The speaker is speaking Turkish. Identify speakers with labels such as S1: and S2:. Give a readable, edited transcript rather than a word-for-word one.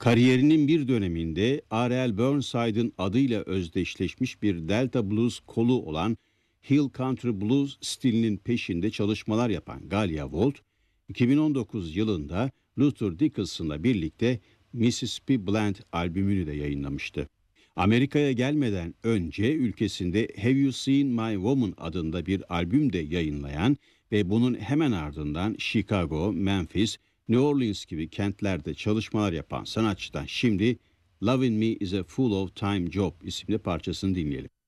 S1: Kariyerinin bir döneminde R.L. Burnside'ın adıyla özdeşleşmiş bir Delta Blues kolu olan Hill Country Blues stilinin peşinde çalışmalar yapan Galia Volt, 2019 yılında Luther Dickinson'la birlikte Mississippi Blend albümünü de yayınlamıştı. Amerika'ya gelmeden önce ülkesinde Have You Seen My Woman adında bir albüm de yayınlayan ve bunun hemen ardından Chicago, Memphis, New Orleans gibi kentlerde çalışmalar yapan sanatçıdan şimdi Loving Me Is a Full of Time Job isimli parçasını dinleyelim.